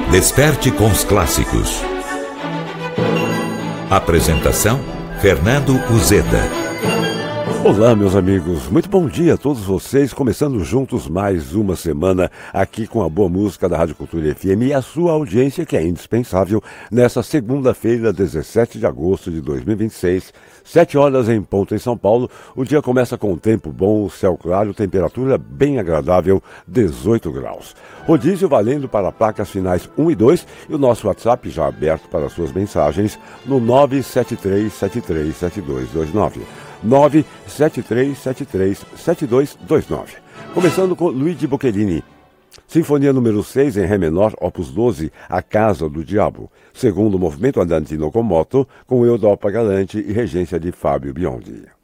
Desperte com os clássicos. Apresentação: Fernando Uzeda. Olá, meus amigos, muito bom dia a todos vocês, começando juntos mais uma semana aqui com a boa música da Rádio Cultura FM e a sua audiência, que é indispensável, nessa segunda-feira, 17 de agosto de 2026, 7 horas em ponto em São Paulo. O dia começa com tempo bom, céu claro, temperatura bem agradável, 18 graus. Rodízio valendo para placas finais 1 e 2 e o nosso WhatsApp já aberto para suas mensagens no 973737229. 973737229. Começando com Luigi Boccherini. Sinfonia número 6 em Ré menor, opus 12, A Casa do Diabo. Segundo movimento andante no Komoto, com Eudalpa Galante e regência de Fábio Biondi.